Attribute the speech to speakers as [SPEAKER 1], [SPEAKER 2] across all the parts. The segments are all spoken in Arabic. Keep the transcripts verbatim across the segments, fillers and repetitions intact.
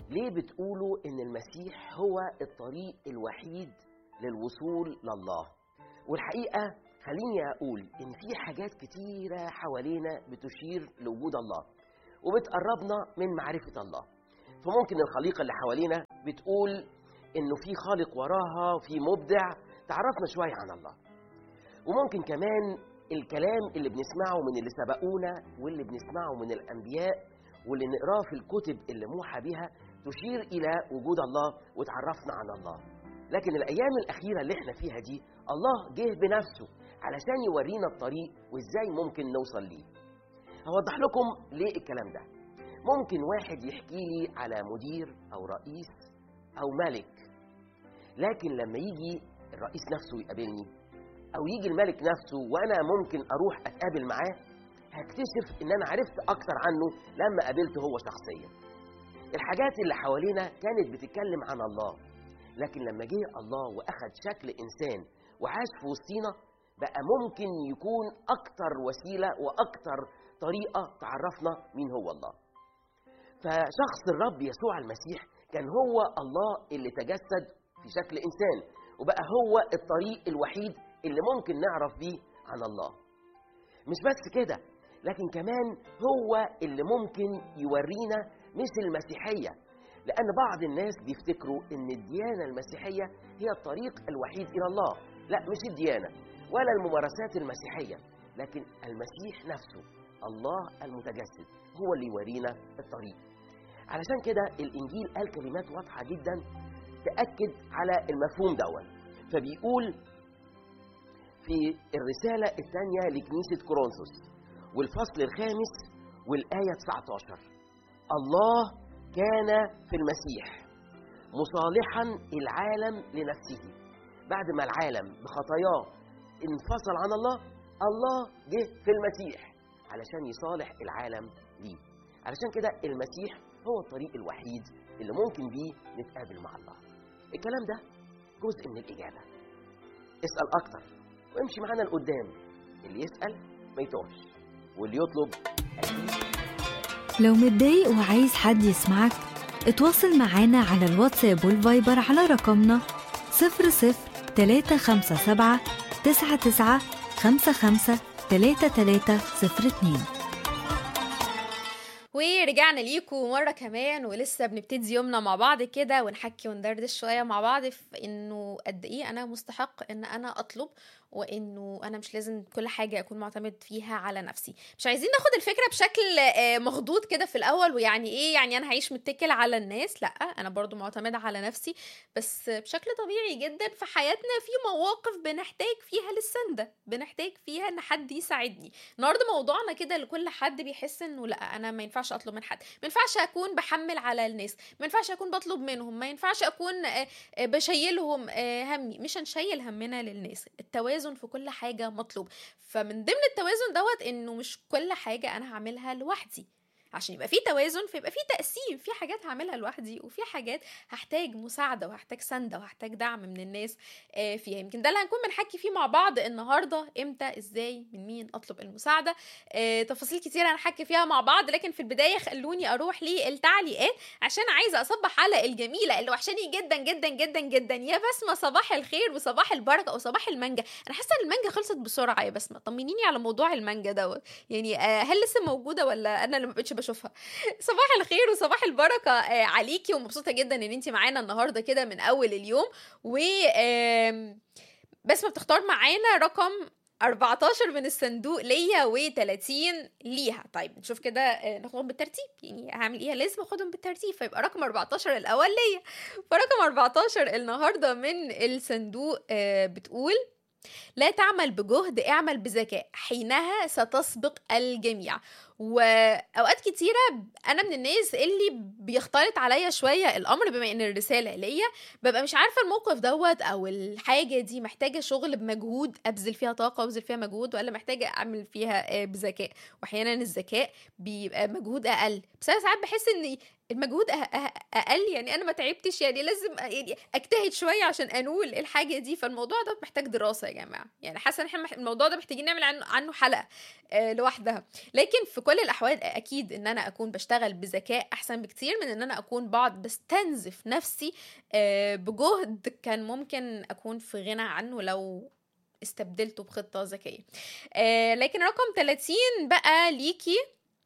[SPEAKER 1] ليه بتقولوا إن المسيح هو الطريق الوحيد للوصول لله؟ والحقيقة خليني أقول إن في حاجات كتيرة حوالينا بتشير لوجود الله وبتقربنا من معرفة الله. فممكن الخليقة اللي حوالينا بتقول إنه في خالق وراها، في مبدع تعرفنا شوية عن الله. وممكن كمان الكلام اللي بنسمعه من اللي سبقونا واللي بنسمعه من الأنبياء واللي نقراه في الكتب اللي موحى بها تشير إلى وجود الله وتعرفنا عن الله. لكن الأيام الأخيرة اللي احنا فيها دي الله جه بنفسه علشان يورينا الطريق وإزاي ممكن نوصل ليه. هوضح لكم ليه الكلام ده. ممكن واحد يحكي لي على مدير أو رئيس أو ملك، لكن لما يجي الرئيس نفسه يقابلني أو يجي الملك نفسه وأنا ممكن أروح أتقابل معاه، هكتشف إن أنا عرفت أكتر عنه لما قابلته هو شخصيا. الحاجات اللي حوالينا كانت بتتكلم عن الله، لكن لما جه الله وأخذ شكل إنسان وعاش في وسطينا بقى ممكن يكون أكتر وسيلة وأكتر طريقة تعرفنا مين هو الله. فشخص الرب يسوع المسيح كان هو الله اللي تجسد في شكل إنسان، وبقى هو الطريق الوحيد اللي ممكن نعرف بيه عن الله. مش بس كده، لكن كمان هو اللي ممكن يورينا مش المسيحية، لأن بعض الناس بيفتكروا إن الديانة المسيحية هي الطريق الوحيد إلى الله. لا، مش الديانة ولا الممارسات المسيحية، لكن المسيح نفسه الله المتجسد هو اللي يورينا الطريق. علشان كده الإنجيل قال كلمات واضحة جدا تأكد على المفهوم دون. فبيقول في الرسالة الثانية لكنيسة كورنثوس والفصل الخامس والآية تسعة عشر: الله كان في المسيح مصالحا العالم لنفسه. بعد ما العالم بخطاياه انفصل عن الله، الله جه في المسيح علشان يصالح العالم ليه. علشان كده المسيح هو الطريق الوحيد اللي ممكن بيه نتقابل مع الله. الكلام ده جزء من الإجابة. اسأل أكتر وامشي معانا لقدام. اللي يسأل ما يتوهش، واللي يطلب أكيد.
[SPEAKER 2] لو متضايق وعايز حد يسمعك، اتواصل معانا على الواتساب والفايبر على رقمنا صفر صفر تلاتة خمسة سبعة تسعة تسعة خمسة خمسة تلاتة تلاتة صفر اتنين.
[SPEAKER 3] ورجعنا ليكم مرة كمان، ولسه بنبتدي يومنا مع بعض كده ونحكي وندردش شوية مع بعض في انه قد ايه انا مستحق ان انا اطلب، وانه انا مش لازم كل حاجة اكون معتمد فيها على نفسي. مش عايزين ناخد الفكرة بشكل مخضوض كده في الاول، ويعني ايه يعني انا هعيش متكل على الناس. لا، انا برضو معتمدة على نفسي، بس بشكل طبيعي جدا في حياتنا في مواقف بنحتاج فيها للسندة، بنحتاج فيها ان حد يساعدني. النهارده موضوعنا كده لكل حد بيحس انه لا، انا ما ينفعش اطلب من حد، ما ينفعش اكون بحمل على الناس، ما ينفعش اكون بطلب منهم، ما ينفعش اكون بشيلهم همي. مش هنشيل همنا للناس. التوازن في كل حاجة مطلوب. فمن ضمن التوازن دوت انه مش كل حاجة انا هعملها لوحدي. عشان يبقى في توازن فيبقى في تقسيم، في حاجات هعملها لوحدي وفي حاجات هحتاج مساعدة وهحتاج سندة وهحتاج دعم من الناس فيها. يمكن ده اللي هنكون بنحكي فيه مع بعض النهاردة. امتى، ازاي، من مين اطلب المساعدة. تفاصيل كتيرة هنحكي فيها مع بعض، لكن في البداية خلوني اروح للتعليقات عشان عايزة اصبح على الجميلة اللي وحشاني جدا جدا جدا جدا يا بسمة. صباح الخير وصباح البركة وصباح المانجا. انا حاسة ان المانجا خلصت بسرعة يا بسمة، طمنيني على موضوع المانجا دوت. يعني هل لسه موجودة ولا انا اللي ما بقتش بشوفها؟ صباح الخير وصباح البركة عليكي، ومبسوطة جدا ان انتي معانا النهاردة كده من اول اليوم. و بس ما بتختار معانا رقم أربعتاشر من الصندوق ليا وتلاتين ليها. طيب نشوف كده ناخدهم بالترتيب. يعني هعمل ايه؟ لازم اخدهم بالترتيب، فيبقى رقم أربعتاشر الاول ليا. فرقم أربعتاشر النهاردة من الصندوق بتقول: لا تعمل بجهد، اعمل بذكاء، حينها ستسبق الجميع. واوقات كتيره انا من الناس اللي بيختلط عليا شويه الامر، بما ان الرساله ليا ببقى مش عارفه الموقف دوت او الحاجه دي محتاجه شغل بمجهود ابذل فيها طاقه وابذل فيها مجهود، ولا محتاجه اعمل فيها بذكاء. واحيانا الذكاء بيبقى مجهود اقل، بس انا ساعات بحس ان المجهود أه- أه- اقل، يعني انا ما تعبتش، يعني لازم أ- يعني اجتهد شويه عشان انول الحاجه دي. فالموضوع ده محتاج دراسه يا جماعه، يعني حاسه ان احنا مح- الموضوع ده محتاجين نعمل عنه عنه حلقه آه، لوحدها. لكن في كل الاحوال اكيد ان انا اكون بشتغل بذكاء احسن بكتير من ان انا اكون بقعد بستنزف نفسي آه، بجهد كان ممكن اكون في غنى عنه لو استبدلته بخطه ذكيه. آه، لكن رقم ثلاثين بقى ليكي.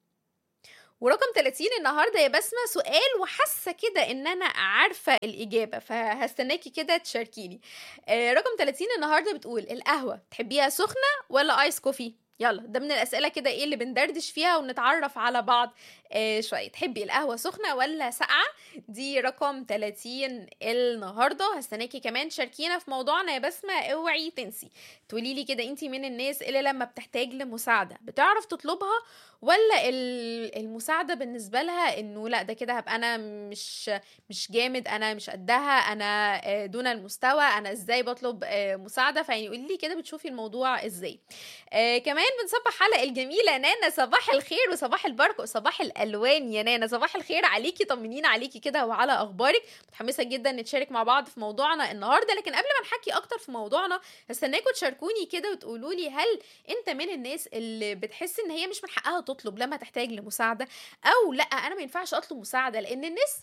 [SPEAKER 3] ورقم ثلاثين النهارده يا بسمة سؤال وحاسه كده ان انا عارفه الاجابه، فهستناكي كده تشاركيني. آه رقم ثلاثين النهارده بتقول: القهوه تحبيها سخنه ولا ايس كوفي؟ يلا ده من الاسئله كده ايه اللي بندردش فيها ونتعرف على بعض آه شويه. تحبي القهوه سخنه ولا ساقعه؟ دي رقم ثلاثين النهارده. هستناكي كمان تشاركينا في موضوعنا يا بسمة. اوعي تنسي تقولي لي كده، انتي من الناس اللي لما بتحتاج لمساعده بتعرف تطلبها، ولا ال- المساعده بالنسبه لها انه لا ده كده هبقى انا مش مش جامد، انا مش قدها، انا آه، دون المستوى، انا ازاي بطلب آه، مساعده؟ فيعني قولي لي كده بتشوفي الموضوع ازاي. آه كمان بنصبح حلقه الجميله نانا. صباح الخير وصباح البركه وصباح الالوان يا نانا. صباح الخير عليكي، طمنينا عليكي كده وعلى اخبارك. متحمسه جدا نتشارك مع بعض في موضوعنا النهارده. لكن قبل ما نحكي اكتر في موضوعنا هستناكم تشاركوني كده وتقولوا لي، هل انت من الناس اللي بتحس ان هي مش من حقها تطلب لما تحتاج لمساعده، او لا انا ما ينفعش اطلب مساعده لان الناس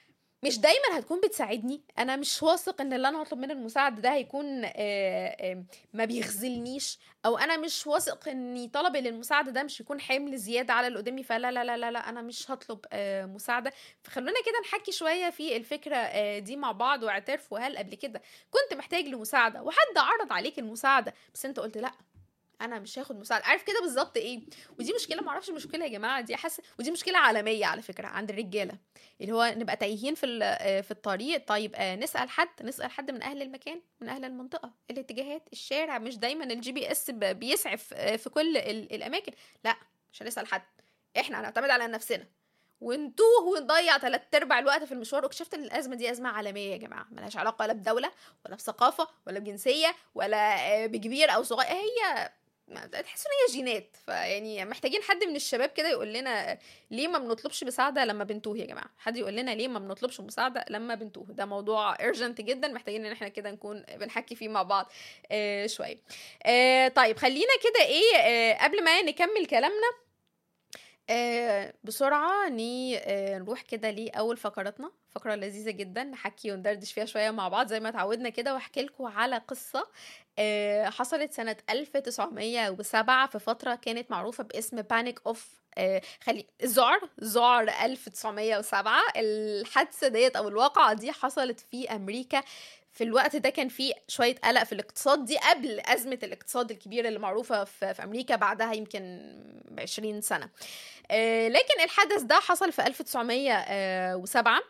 [SPEAKER 3] مش دايما هتكون بتساعدني، انا مش واثق ان اللي انا هطلب منه المساعده ده هيكون آه، آه، ما بيخذلنيش، او انا مش واثق اني طلبي للمساعده ده مش يكون حمل زياده على اللي قدامي، فلا لا لا لا, لا انا مش هطلب آه، مساعده. فخلونا كده نحكي شويه في الفكره آه، دي مع بعض، واعترفوا هل قبل كده كنت محتاج لمساعده وحد عرض عليك المساعده بس انت قلت لا انا مش هاخد مساعده؟ عارف كده بالظبط ايه. ودي مشكله، معرفش مشكله يا جماعه، دي حاسه ودي مشكله عالميه على فكره عند الرجاله، اللي هو نبقى تايهين في ال- آه، في الطريق. طيب آه، نسال حد نسال حد من اهل المكان، من اهل المنطقه، الاتجاهات، الشارع. مش دايما الجي بي اس ب- بيسعف آه، في كل ال- الاماكن. لا مش هنسال حد، احنا هنعتمد على نفسنا ونتوه ونضيع تلات ارباع الوقت في المشوار. واكتشفت ان الازمه دي ازمه عالميه يا جماعه، ملهاش علاقه لا بدوله ولا بثقافه ولا بجنسيه ولا آه، بكبير او صغير، هي ما تحس ان هي جينات. فيعني محتاجين حد من الشباب كده يقول لنا ليه ما بنطلبش مساعده لما بنتوه يا جماعه. حد يقول لنا ليه ما بنطلبش مساعده لما بنتوه. ده موضوع urgent جدا، محتاجين ان احنا كده نكون بنحكي فيه مع بعض آه شويه. آه طيب خلينا كده ايه آه قبل ما نكمل كلامنا آه بسرعة ني آه نروح كده لأول فقراتنا، فقرة لذيذة جدا نحكي وندردش فيها شوية مع بعض زي ما تعودنا كده، واحكي لكم على قصة آه حصلت سنة ألف وتسعمية وسبعة في فترة كانت معروفة باسم بانيك اوف آه خلي الذعر ذعر ألف وتسعمية وسبعة. الحادثة ديت أو الواقعة دي حصلت في أمريكا. في الوقت ده كان في شوية قلق في الاقتصاد، دي قبل أزمة الاقتصاد الكبيرة اللي معروفة في, في أمريكا بعدها يمكن بعشرين سنة. آه لكن الحدث ده حصل في ألف وتسعمية وسبعة،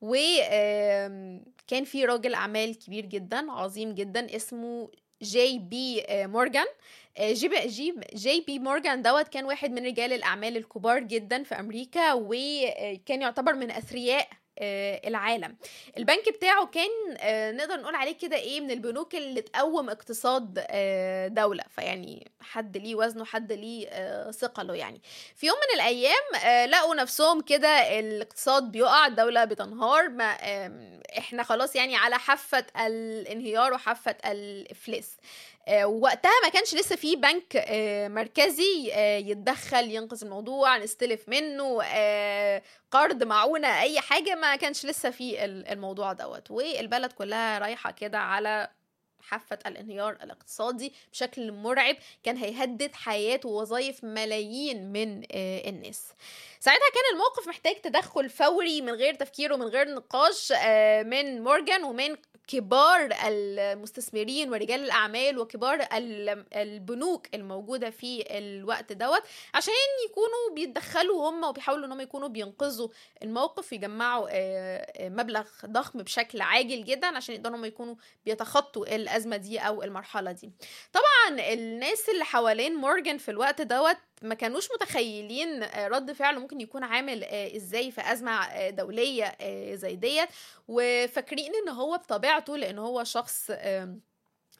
[SPEAKER 3] وكان في راجل أعمال كبير جدا عظيم جدا اسمه جي بي مورجان. جي بي, جي, جي بي مورجان دوت كان واحد من رجال الأعمال الكبار جدا في أمريكا، وكان يعتبر من أثرياء العالم. البنك بتاعه كان نقدر نقول عليه كده ايه من البنوك اللي تقوم اقتصاد دولة، فيعني حد ليه وزنه، حد ليه ثقله. يعني في يوم من الايام لقوا نفسهم كده الاقتصاد بيقع، الدولة بتنهار، ما احنا خلاص يعني على حافة الانهيار وحافة الافلاس. وقتها ما كانش لسه في بنك مركزي يتدخل ينقذ الموضوع، نستلف منه قرض، معونة، اي حاجة. ما كانش لسه في الموضوع دوت، والبلد كلها رايحة كده على حافة الانهيار الاقتصادي بشكل مرعب كان هيهدد حياة ووظائف ملايين من الناس. ساعتها كان الموقف محتاج تدخل فوري من غير تفكير ومن غير نقاش من مورجان ومن كبار المستثمرين ورجال الأعمال وكبار البنوك الموجودة في الوقت دوت، عشان يكونوا بيتدخلوا هم وبيحاولوا انهم يكونوا بينقذوا الموقف، يجمعوا مبلغ ضخم بشكل عاجل جدا عشان يقدروا هم يكونوا بيتخطوا الأزمة دي أو المرحلة دي. طبعا الناس اللي حوالين مورجان في الوقت دوت ما كانوش متخيلين رد فعله ممكن يكون عامل ازاي في أزمة دولية زي ديت، وفاكرين ان هو بطبيعته لان هو شخص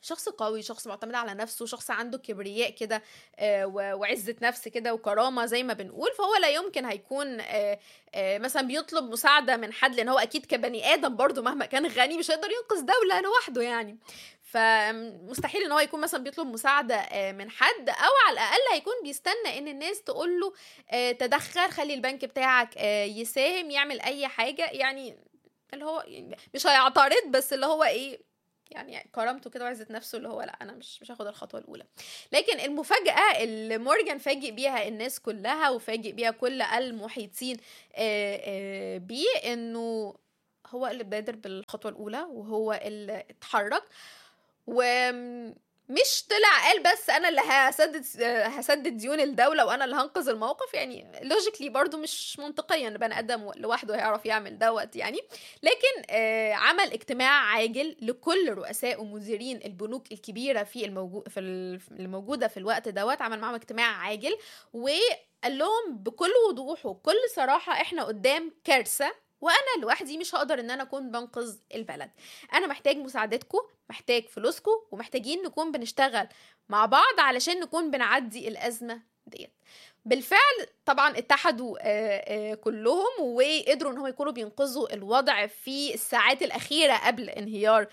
[SPEAKER 3] شخص قوي، شخص معتمد على نفسه، شخص عنده كبرياء كده آه وعزة نفس كده وكرامة زي ما بنقول، فهو لا يمكن هيكون آه آه مثلا بيطلب مساعدة من حد، لان هو اكيد كبني ادم برضو مهما كان غني مش هيقدر ينقذ دولة لوحده يعني. فمستحيل ان هو يكون مثلا بيطلب مساعدة من حد، او على الاقل هيكون بيستنى ان الناس تقول له تدخل، خلي البنك بتاعك يساهم، يعمل اي حاجة يعني، اللي هو مش هيعترض بس اللي هو ايه يعني كرامته كده وعزة نفسه، اللي هو لا انا مش مش هاخد الخطوة الاولى. لكن المفاجأة اللي مورجان فاجئ بيها الناس كلها وفاجئ بيها كل المحيطين بيه، انه هو اللي بادر بالخطوة الاولى وهو اللي اتحرك، ومش طلع قال بس انا اللي هسدد هسدد ديون الدوله وانا اللي هنقذ الموقف. يعني لوجيكلي برضو مش منطقيا ان بني ادم لوحده هيعرف يعمل دوت يعني. لكن آه عمل اجتماع عاجل لكل رؤساء ومديرين البنوك الكبيره في الموجود في الموجوده في الوقت دوت، عمل معهم اجتماع عاجل وقال لهم بكل وضوح وبكل صراحه احنا قدام كارثه، وانا لوحدي مش هقدر ان انا اكون بنقذ البلد، انا محتاج مساعدتكم، محتاج فلوسكم، ومحتاجين نكون بنشتغل مع بعض علشان نكون بنعدي الازمه ديت. بالفعل طبعا اتحدوا آآ آآ كلهم وقدروا ان هم يكونوا بينقذوا الوضع في الساعات الاخيره قبل انهيار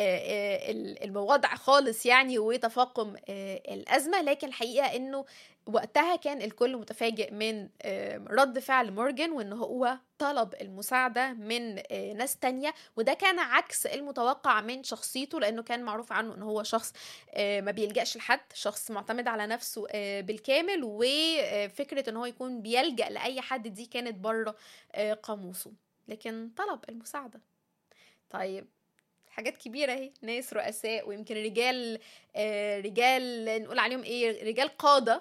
[SPEAKER 3] الوضع خالص يعني وتفاقم الازمه. لكن الحقيقه انه وقتها كان الكل متفاجئ من رد فعل مورجان، وان هو طلب المساعدة من ناس تانية، وده كان عكس المتوقع من شخصيته، لانه كان معروف عنه ان هو شخص ما بيلجأش لحد، شخص معتمد على نفسه بالكامل، وفكرة ان هو يكون بيلجأ لأي حد دي كانت بره قاموسه، لكن طلب المساعدة. طيب حاجات كبيرة اهي، ناس رؤساء ويمكن رجال رجال نقول عليهم ايه، رجال قادة.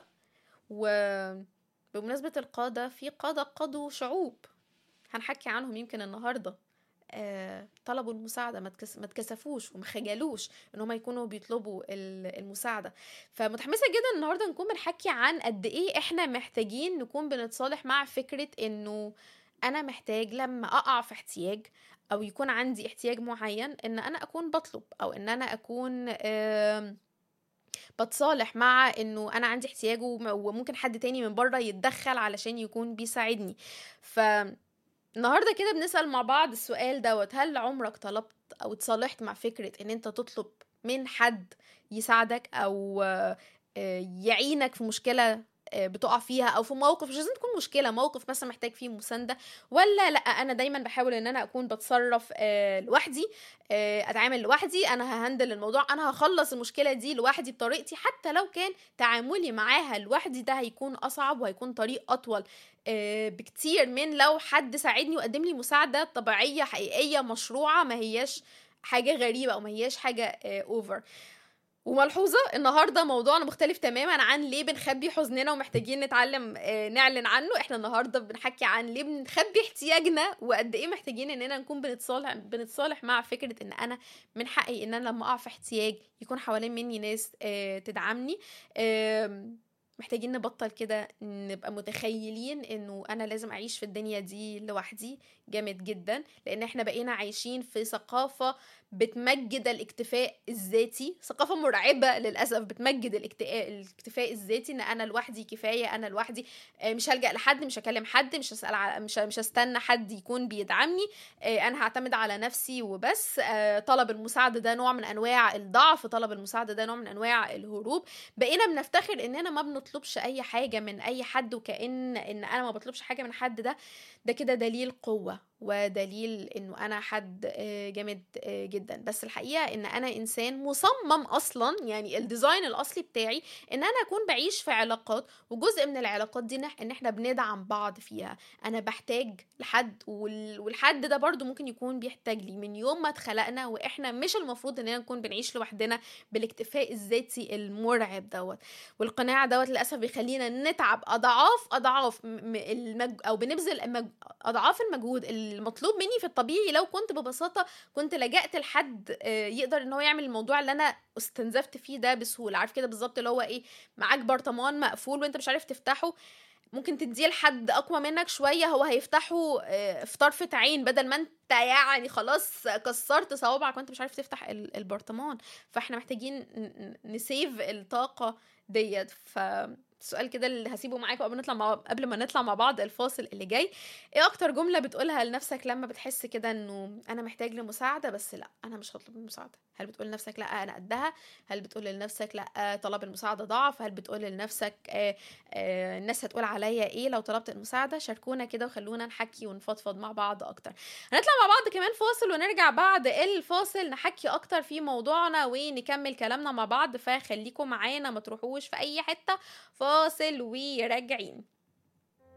[SPEAKER 3] وبمناسبة القادة، في قادة قادوا شعوب هنحكي عنهم يمكن النهاردة، آه، طلبوا المساعدة، ما تكسفوش وما خجلوش ان هم يكونوا بيطلبوا المساعدة. فمتحمسة جدا النهاردة نكون بنحكي عن قد ايه احنا محتاجين نكون بنتصالح مع فكرة انه انا محتاج لما اقع في احتياج او يكون عندي احتياج معين ان انا اكون بطلب، او ان انا اكون آه بتصالح مع انه انا عندي احتياج وممكن حد تاني من بره يتدخل علشان يكون بيساعدني. فالنهارده كده بنسأل مع بعض السؤال دوت، هل عمرك طلبت او اتصالحت مع فكرة ان انت تطلب من حد يساعدك او يعينك في مشكلة بتقع فيها، او في موقف مش لازم تكون مشكله، موقف مثلا محتاج فيه مسانده؟ ولا لا انا دايما بحاول ان انا اكون بتصرف آه لوحدي، آه اتعامل لوحدي، انا ههندل الموضوع، انا هخلص المشكله دي لوحدي بطريقتي، حتى لو كان تعاملي معاها لوحدي ده هيكون اصعب وهيكون طريق اطول آه بكتير من لو حد ساعدني وقدم لي مساعده طبيعيه حقيقيه مشروعه، ما هياش حاجه غريبه او ما هياش حاجه آه اوفر. وملحوظة النهاردة موضوعنا مختلف تماما عن ليه بنخبي حزننا ومحتاجين نتعلم آه نعلن عنه. احنا النهاردة بنحكي عن ليه بنخبي احتياجنا وقد ايه محتاجين اننا نكون بنتصالح بنتصالح مع فكرة ان انا من حقي ان انا لما اقع في احتياج يكون حوالين مني ناس آه تدعمني. آه محتاجين نبطل كده نبقى متخيلين انه انا لازم اعيش في الدنيا دي لوحدي، جامد جدا، لان احنا بقينا عايشين في ثقافة بتمجد الاكتفاء الذاتي، ثقافة مرعبة للأسف بتمجد الاكتفاء الذاتي، ان انا لوحدي كفاية، انا لوحدي مش هلجأ لحد، مش هكلم حد، مش هسأل على مش مش هستنى حد يكون بيدعمني، انا هعتمد على نفسي وبس. طلب المساعدة ده نوع من انواع الضعف، طلب المساعدة ده نوع من انواع الهروب. بقينا بنفتخر اننا ما بنطلبش اي حاجة من اي حد، وكأن ان انا ما بطلبش حاجة من حد ده ده كده دليل قوة ودليل انه انا حد جامد جدا. بس الحقيقة ان انا انسان مصمم اصلا، يعني الديزاين الاصلي بتاعي ان انا اكون بعيش في علاقات، وجزء من العلاقات دي ان احنا بندعم بعض فيها. انا بحتاج لحد والحد ده برضو ممكن يكون بيحتاج لي من يوم ما اتخلقنا، واحنا مش المفروض اننا نكون بنعيش لوحدنا بالاكتفاء الذاتي المرعب دوت. والقناع دوت للاسف بيخلينا نتعب اضعاف اضعاف المج... او بنبذل المج... اضعاف المجهود المطلوب مني في الطبيعي لو كنت ببساطة كنت لجأت لحد يقدر ان هو يعمل الموضوع اللي انا استنزفت فيه ده بسهولة. عارف كده بالظبط اللي هو ايه، معاك برطمان مقفول وانت مش عارف تفتحه، ممكن تديه لحد اقوى منك شويه، هو هيفتحه آه، في طرفه عين، بدل ما انت يعني خلاص كسرت صوابعك وانت مش عارف تفتح ال- البرطمان. فاحنا محتاجين ن- ن- نسيف الطاقه ديت. فالسؤال كده اللي هسيبه معاكم قبل نطلع مع قبل ما نطلع مع بعض الفاصل اللي جاي: ايه اكتر جمله بتقولها لنفسك لما بتحس كده انه انا محتاج لمساعده بس لا انا مش هطلب المساعده؟ هل بتقول لنفسك لا انا قدها؟ هل بتقول لنفسك لا طلب المساعده ضعف؟ هل بتقول لنفسك آه آه الناس هتقول عليا ايه لو طلبت المساعده؟ شاركونا كده وخلونا نحكي ونفضفض مع بعض اكتر. هنطلع مع بعض كمان فاصل، ونرجع بعد الفاصل نحكي اكتر في موضوعنا ونكمل كلامنا مع بعض. فخليكم معانا، ما تروحوش في اي حته، فاصل وراجعين.